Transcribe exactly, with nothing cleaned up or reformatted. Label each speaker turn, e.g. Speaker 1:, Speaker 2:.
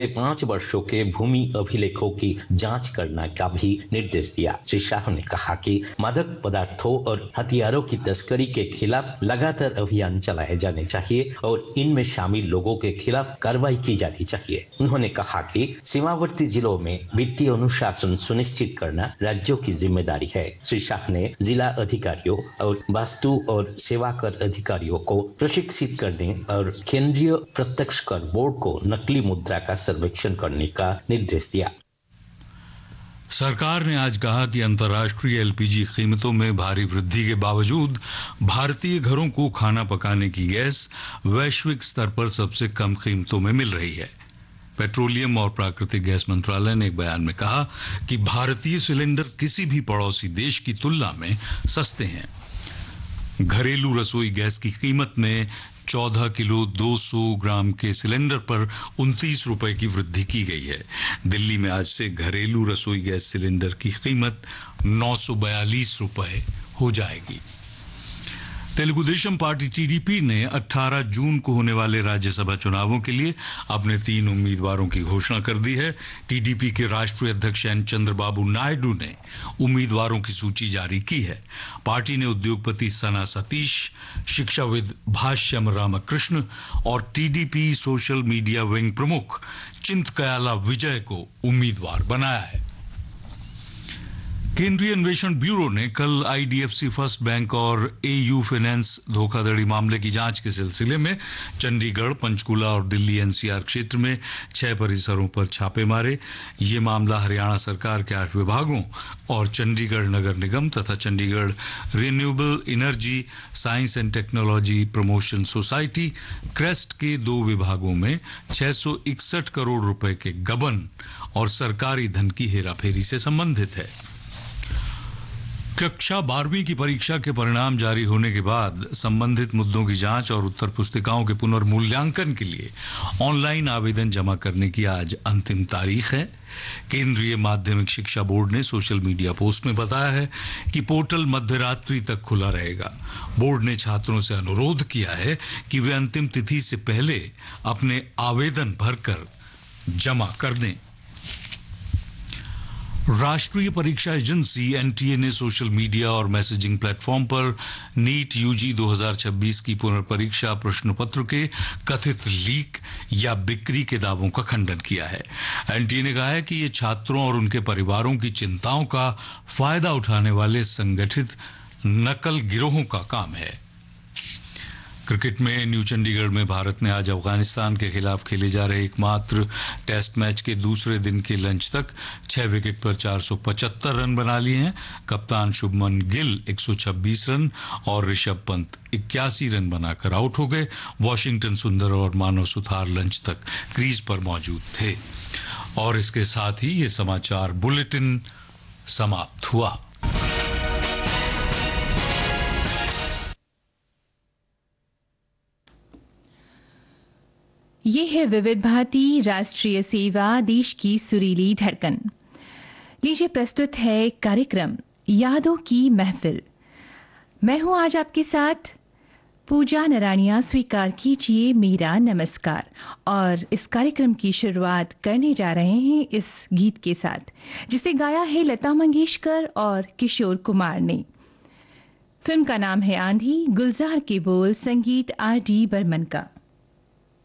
Speaker 1: पांच वर्षों के भूमि अभिलेखों की जांच करने का भी निर्देश दिया। श्री शाह ने कहा कि मादक पदार्थों और हथियारों की तस्करी के खिलाफ लगातार अभियान चलाए जाने चाहिए और इनमें शामिल लोगों के खिलाफ कार्रवाई की जानी चाहिए। उन्होंने कहा कि सीमावर्ती जिलों में वित्तीय अनुशासन सुनिश्चित करना राज्यों की जिम्मेदारी है। श्री शाह ने जिला अधिकारियों और वस्तु और सेवा कर अधिकारियों को प्रशिक्षित करने और केंद्रीय प्रत्यक्ष कर बोर्ड को नकली मुद्रा का सर्वेक्षण करने का निर्देश दिया।
Speaker 2: सरकार ने आज कहा कि अंतर्राष्ट्रीय एलपीजी कीमतों में भारी वृद्धि के बावजूद भारतीय घरों को खाना पकाने की गैस वैश्विक स्तर पर सबसे कम कीमतों में मिल रही है। पेट्रोलियम और प्राकृतिक गैस मंत्रालय ने एक बयान में कहा कि भारतीय सिलेंडर किसी भी पड़ोसी देश की तुलना में सस्ते हैं। घरेलू रसोई गैस की कीमत में चौदह किलो दो सौ ग्राम के सिलेंडर पर उनतीस रुपए की वृद्धि की गई है। दिल्ली में आज से घरेलू रसोई गैस सिलेंडर की कीमत नौ सौ बयालीस रुपए हो जाएगी। तेलुगु देशम पार्टी टीडीपी ने अठारह जून को होने वाले राज्यसभा चुनावों के लिए अपने तीन उम्मीदवारों की घोषणा कर दी है। टीडीपी के राष्ट्रीय अध्यक्ष एन चंद्रबाबू नायडू ने उम्मीदवारों की सूची जारी की है। पार्टी ने उद्योगपति सना सतीश, शिक्षाविद भाष्यम रामकृष्ण और टीडीपी सोशल मीडिया विंग प्रमुख चिंतकयाला विजय को उम्मीदवार बनाया है। केंद्रीय अन्वेषण ब्यूरो ने कल आईडीएफसी फर्स्ट बैंक और एयू फाइनेंस धोखाधड़ी मामले की जांच के सिलसिले में चंडीगढ़, पंचकुला और दिल्ली एनसीआर क्षेत्र में छह परिसरों पर छापे मारे। ये मामला हरियाणा सरकार के आठ विभागों और चंडीगढ़ नगर निगम तथा Chandigarh renewable energy science and technology promotion society crest के दो विभागों में छह सौ इकसठ करोड़ रुपए के गबन और सरकारी धन की हेराफेरी से संबंधित है। कक्षा बारहवीं की परीक्षा के परिणाम जारी होने के बाद संबंधित मुद्दों की जांच और उत्तर पुस्तिकाओं के पुनर्मूल्यांकन के लिए ऑनलाइन आवेदन जमा करने की आज अंतिम तारीख है। केंद्रीय माध्यमिक शिक्षा बोर्ड ने सोशल मीडिया पोस्ट में बताया है कि पोर्टल मध्यरात्रि तक खुला रहेगा। बोर्ड ने छात्रों से अनुरोध किया है कि वे अंतिम तिथि से पहले अपने आवेदन भरकर जमा कर दें। राष्ट्रीय परीक्षा एजेंसी एनटीए ने सोशल मीडिया और मैसेजिंग प्लेटफॉर्म पर नीट यूजी दो हज़ार छब्बीस की पुनर्परीक्षा प्रश्न पत्र के कथित लीक या बिक्री के दावों का खंडन किया है। एनटीए ने कहा है कि ये छात्रों और उनके परिवारों की चिंताओं का फायदा उठाने वाले संगठित नकल गिरोहों का काम है। क्रिकेट में न्यू चंडीगढ़ में भारत ने आज अफगानिस्तान के खिलाफ खेले जा रहे एकमात्र टेस्ट मैच के दूसरे दिन के लंच तक छह विकेट पर चार सौ पचहत्तर रन बना लिए हैं। कप्तान शुभमन गिल एक सौ छब्बीस रन और ऋषभ पंत इक्यासी रन बनाकर आउट हो गए। वॉशिंगटन सुंदर और मानव सुथार लंच तक क्रीज पर मौजूद थे। और इसके साथ ही ये समाचार बुलेटिन समाप्त हुआ।
Speaker 3: ये है विविध भारती राष्ट्रीय सेवा, देश की सुरीली धड़कन। लीजिए प्रस्तुत है कार्यक्रम यादों की महफिल। मैं हूं आज आपके साथ पूजा नरानिया। स्वीकार कीजिए मेरा नमस्कार। और इस कार्यक्रम की शुरुआत करने जा रहे हैं इस गीत के साथ, जिसे गाया है लता मंगेशकर और किशोर कुमार ने। फिल्म का नाम है आंधी। गुलजार के बोल, संगीत आर डी बर्मन का।